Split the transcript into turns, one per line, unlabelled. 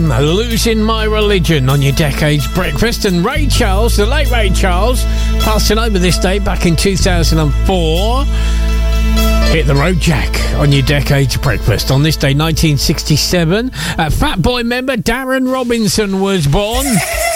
Losing My Religion on your Decades Breakfast. And Ray Charles, the late Ray Charles, passing over this day back in 2004. Hit the Road Jack on your Decades Breakfast. On this day, 1967, Fat Boy member Darren Robinson was born.